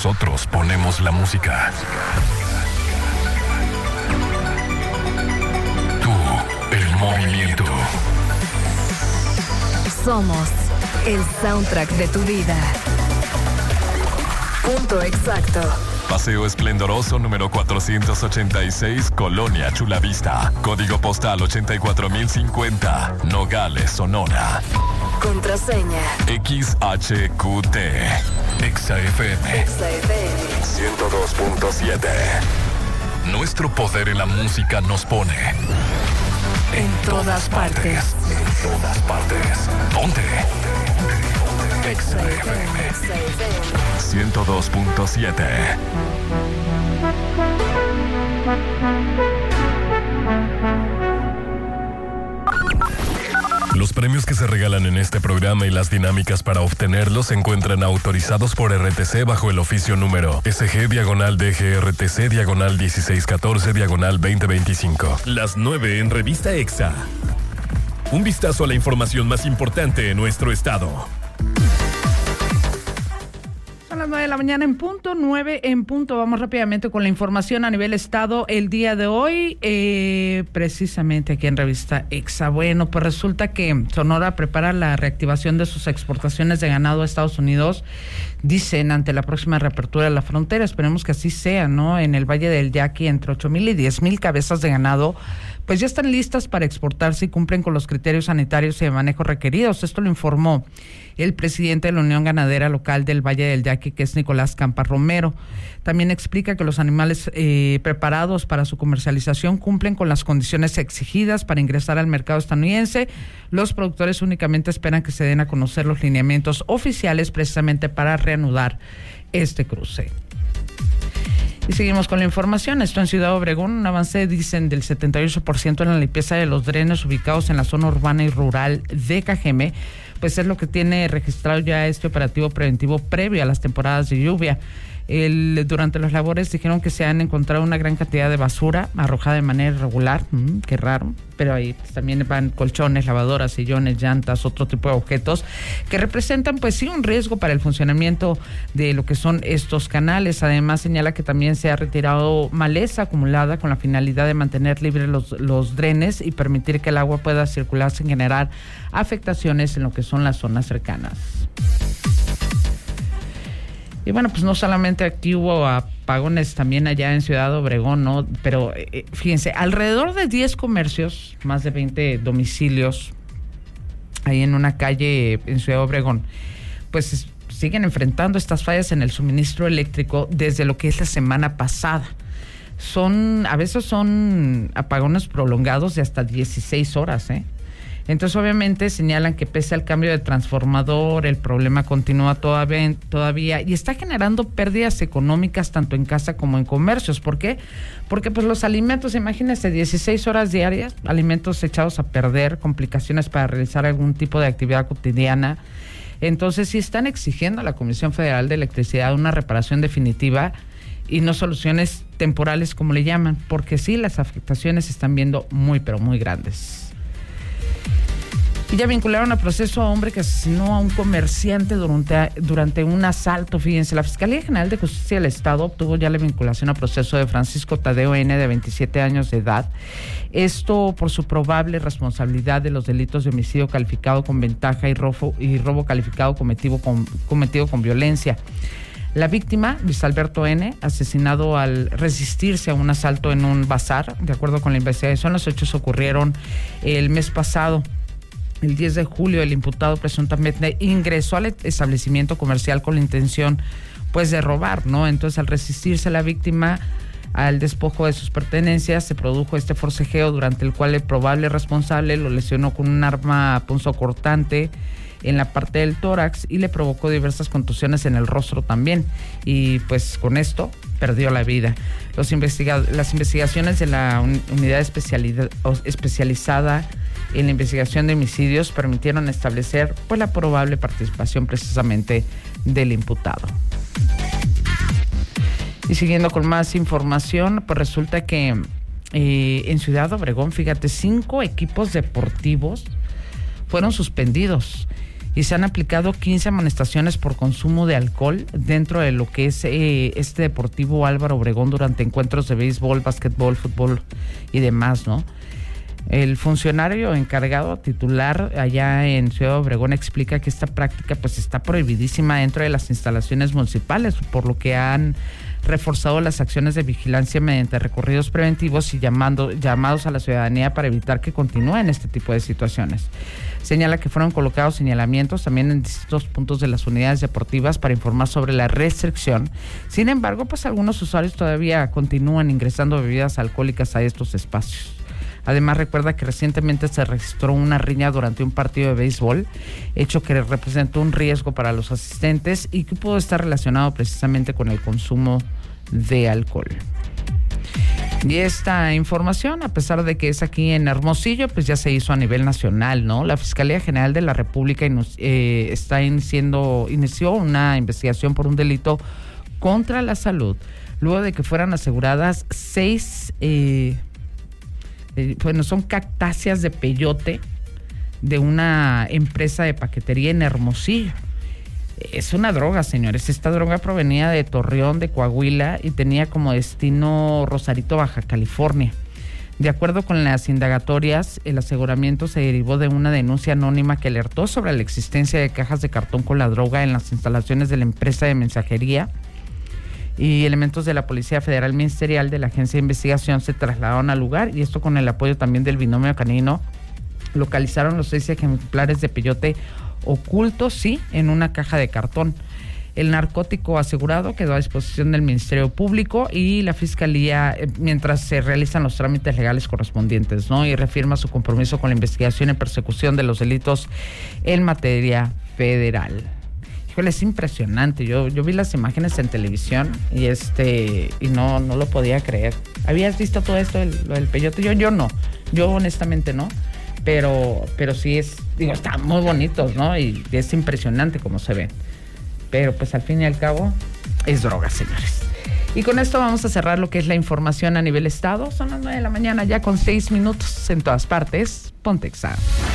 Nosotros ponemos la música. Tú, el movimiento. Somos el soundtrack de tu vida. Punto exacto. Paseo Esplendoroso número 486, Colonia Chulavista. Código postal 84050, Nogales, Sonora. Contraseña XHQT. XFM 102.7. Nuestro poder en la música nos pone en todas partes. En todas partes. ¿Dónde? XFM 102.7. Los premios que se regalan en este programa y las dinámicas para obtenerlos se encuentran autorizados por RTC bajo el oficio número SG-DGRTC/1614/2025. Las 9 en Revista EXA. Un vistazo a la información más importante en nuestro estado. Son las 9 de la mañana en punto, 9 en punto. Vamos rápidamente con la información a nivel estado el día de hoy, precisamente aquí en Revista EXA. Bueno, pues resulta que Sonora prepara la reactivación de sus exportaciones de ganado a Estados Unidos, dicen, ante la próxima reapertura de la frontera. Esperemos que así sea, ¿no? En el Valle del Yaqui, entre 8,000 y 10,000 cabezas de ganado, pues ya están listas para exportarse y cumplen con los criterios sanitarios y de manejo requeridos. Esto lo informó el presidente de la Unión Ganadera Local del Valle del Yaqui, que es Nicolás Campas Romero. También explica que los animales preparados para su comercialización cumplen con las condiciones exigidas para ingresar al mercado estadounidense. Los productores únicamente esperan que se den a conocer los lineamientos oficiales precisamente para reanudar este cruce. Y seguimos con la información. Esto en Ciudad Obregón, un avance, dicen, del 78% en la limpieza de los drenes ubicados en la zona urbana y rural de Cajeme, pues es lo que tiene registrado ya este operativo preventivo previo a las temporadas de lluvia. Durante las labores dijeron que se han encontrado una gran cantidad de basura arrojada de manera irregular, qué raro, pero ahí pues también van colchones, lavadoras, sillones, llantas, otro tipo de objetos que representan pues sí un riesgo para el funcionamiento de lo que son estos canales. Además señala que también se ha retirado maleza acumulada con la finalidad de mantener libres los drenes y permitir que el agua pueda circular sin generar afectaciones en lo que son las zonas cercanas. Y bueno, pues no solamente aquí hubo apagones, también allá en Ciudad Obregón, ¿no? Pero fíjense, alrededor de 10 comercios, más de 20 domicilios, ahí en una calle en Ciudad Obregón, pues siguen enfrentando estas fallas en el suministro eléctrico desde lo que es la semana pasada. A veces son apagones prolongados de hasta 16 horas, ¿eh? Entonces, obviamente, señalan que pese al cambio de transformador, el problema continúa todavía y está generando pérdidas económicas tanto en casa como en comercios. ¿Por qué? Porque pues los alimentos, imagínense, 16 horas diarias, alimentos echados a perder, complicaciones para realizar algún tipo de actividad cotidiana. Entonces, sí están exigiendo a la Comisión Federal de Electricidad una reparación definitiva y no soluciones temporales, como le llaman, porque sí, las afectaciones se están viendo muy, pero muy grandes. Y ya vincularon a proceso a hombre que asesinó a un comerciante durante un asalto. Fíjense, la Fiscalía General de Justicia del Estado obtuvo ya la vinculación a proceso de Francisco Tadeo N., de 27 años de edad. Esto por su probable responsabilidad de los delitos de homicidio calificado con ventaja y robo calificado cometido con violencia. La víctima, Luis Alberto N., asesinado al resistirse a un asalto en un bazar. De acuerdo con la investigación, los hechos ocurrieron el mes pasado. El 10 de julio, el imputado presuntamente ingresó al establecimiento comercial con la intención, pues, de robar, ¿no? Entonces, al resistirse la víctima al despojo de sus pertenencias, se produjo este forcejeo durante el cual el probable responsable lo lesionó con un arma punzocortante en la parte del tórax y le provocó diversas contusiones en el rostro también. Y pues con esto perdió la vida. Las investigaciones de la unidad especializada en la investigación de homicidios permitieron establecer pues la probable participación precisamente del imputado. Y siguiendo con más información, pues resulta que en Ciudad Obregón, fíjate, 5 equipos deportivos fueron suspendidos. y se han aplicado 15 amonestaciones por consumo de alcohol dentro de lo que es este Deportivo Álvaro Obregón durante encuentros de béisbol, básquetbol, fútbol y demás, ¿no? El funcionario encargado titular allá en Ciudad Obregón explica que esta práctica pues está prohibidísima dentro de las instalaciones municipales, por lo que han reforzado las acciones de vigilancia mediante recorridos preventivos y llamados a la ciudadanía para evitar que continúen este tipo de situaciones. Señala que fueron colocados señalamientos también en distintos puntos de las unidades deportivas para informar sobre la restricción. Sin embargo, pues algunos usuarios todavía continúan ingresando bebidas alcohólicas a estos espacios. Además, recuerda que recientemente se registró una riña durante un partido de béisbol, hecho que representó un riesgo para los asistentes y que pudo estar relacionado precisamente con el consumo de alcohol. Y esta información, a pesar de que es aquí en Hermosillo, pues ya se hizo a nivel nacional, ¿no? La Fiscalía General de la República inició una investigación por un delito contra la salud, luego de que fueran aseguradas 6... son cactáceas de peyote de una empresa de paquetería en Hermosillo. Es una droga, señores. Esta droga provenía de Torreón, de Coahuila, y tenía como destino Rosarito, Baja California. De acuerdo con las indagatorias, el aseguramiento se derivó de una denuncia anónima que alertó sobre la existencia de cajas de cartón con la droga en las instalaciones de la empresa de mensajería, y elementos de la Policía Federal Ministerial de la Agencia de Investigación se trasladaron al lugar, y esto con el apoyo también del binomio canino. Localizaron los 6 ejemplares de peyote ocultos, sí, en una caja de cartón. El narcótico asegurado quedó a disposición del Ministerio Público y la Fiscalía, mientras se realizan los trámites legales correspondientes, ¿no? Y reafirma su compromiso con la investigación y persecución de los delitos en materia federal. Híjole, es impresionante. Yo vi las imágenes en televisión y no lo podía creer. ¿Habías visto todo esto, lo del peyote? Yo no. Yo honestamente no. Pero sí están muy bonitos, ¿no? Y es impresionante cómo se ven. Pero pues al fin y al cabo es droga, señores. Y con esto vamos a cerrar lo que es la información a nivel estado. Son las 9 de la mañana ya con 6 minutos en todas partes. Ponte Exa.